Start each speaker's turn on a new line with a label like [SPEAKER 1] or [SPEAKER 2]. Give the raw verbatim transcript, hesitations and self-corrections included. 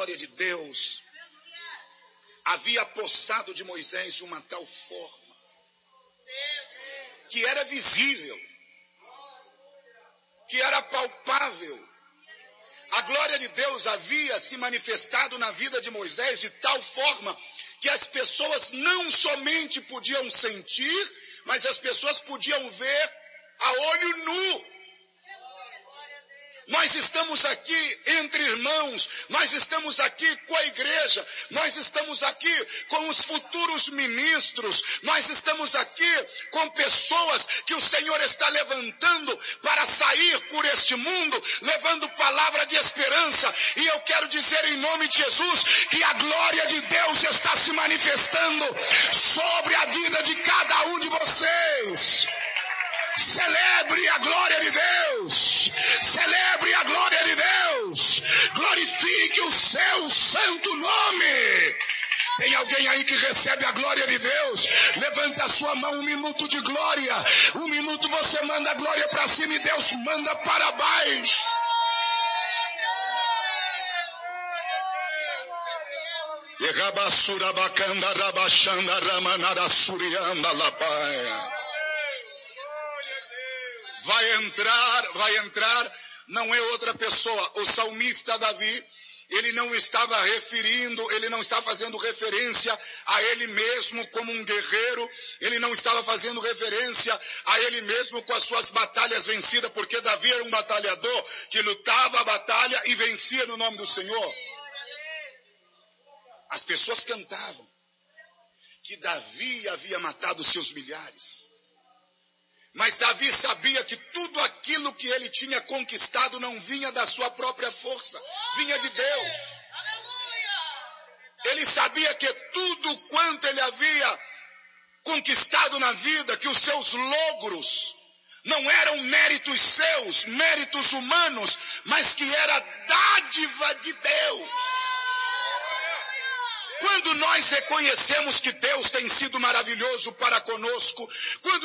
[SPEAKER 1] glória de Deus havia apossado de Moisés de uma tal forma que era visível, que era palpável. A glória de Deus havia se manifestado na vida de Moisés de tal forma que as pessoas não somente podiam sentir, mas as pessoas podiam ver a olho nu. Nós estamos aqui entre irmãos, nós estamos aqui com a igreja, nós estamos aqui com os futuros ministros, nós estamos aqui com pessoas que o Senhor está levantando para sair por este mundo, levando palavra de esperança. E eu quero dizer em nome de Jesus que a glória de Deus está se manifestando sobre a vida de cada um de vocês. Celebre a glória de Deus, celebre a glória de Deus, glorifique o seu santo nome. Tem alguém aí que recebe a glória de Deus? Levanta a sua mão, um minuto de glória, um minuto você manda a glória para cima e Deus manda para baixo. Rabasurabacanda rabachanda ramanara surianda lapaia. Vai entrar, vai entrar, não é outra pessoa. O salmista Davi, ele não estava referindo, ele não estava fazendo referência a ele mesmo como um guerreiro, ele não estava fazendo referência a ele mesmo com as suas batalhas vencidas, porque Davi era um batalhador que lutava a batalha e vencia no nome do Senhor. As pessoas cantavam que Davi havia matado seus milhares. Mas Davi sabia que tudo aquilo que ele tinha conquistado não vinha da sua própria força, vinha de Deus. Ele sabia que tudo quanto ele havia conquistado na vida, que os seus logros não eram méritos seus, méritos humanos, mas que era dádiva de Deus. Quando nós reconhecemos que Deus tem sido maravilhoso para conosco, quando